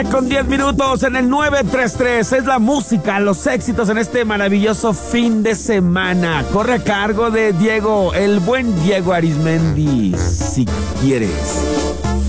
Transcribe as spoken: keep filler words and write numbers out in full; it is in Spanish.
mañana con diez minutos en el nueve tres tres. Es la música, los éxitos en este maravilloso fin de semana. Corre a cargo de Diego, el buen Diego Arismendi, si quieres.